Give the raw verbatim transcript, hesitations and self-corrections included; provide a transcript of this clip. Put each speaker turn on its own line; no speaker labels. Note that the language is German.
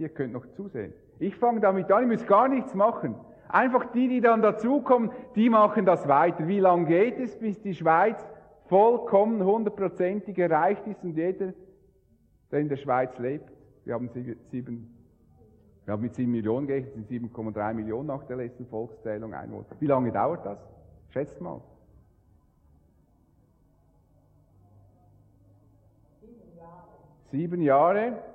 Ihr könnt noch zusehen. Ich fange damit an, ihr müsst gar nichts machen. Einfach die, die dann dazukommen, die machen das weiter. Wie lange geht es, bis die Schweiz vollkommen hundertprozentig erreicht ist und jeder, der in der Schweiz lebt, wir haben sieben, wir haben mit sieben Millionen gerechnet, sind sieben Komma drei Millionen nach der letzten Volkszählung Einwohner. Wie lange dauert das? Schätzt mal. Sieben Jahre.